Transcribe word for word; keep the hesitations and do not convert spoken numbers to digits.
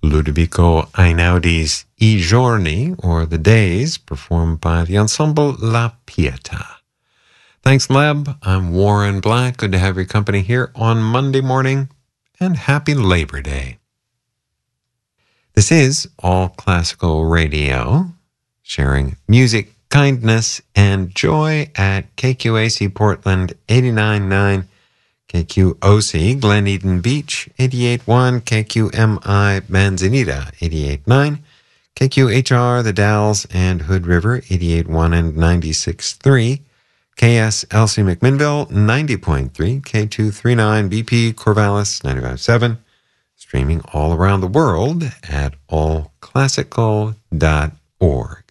Ludovico Einaudi's I Giorni, or The Days, performed by the ensemble La Pietà. Thanks, Leb. I'm Warren Black. Good to have your company here on Monday morning, and happy Labor Day. This is All Classical Radio, sharing music, kindness, and joy at K Q A C Portland eighty-nine point nine, K Q O C Glen Eden Beach eighty-eight point one, K Q M I Manzanita eighty-eight point nine, K Q H R The Dalles and Hood River eighty-eight point one and ninety-six point three, K S L C McMinnville ninety point three, K two thirty-nine B P Corvallis ninety-five point seven, streaming all around the world at all classical dot org.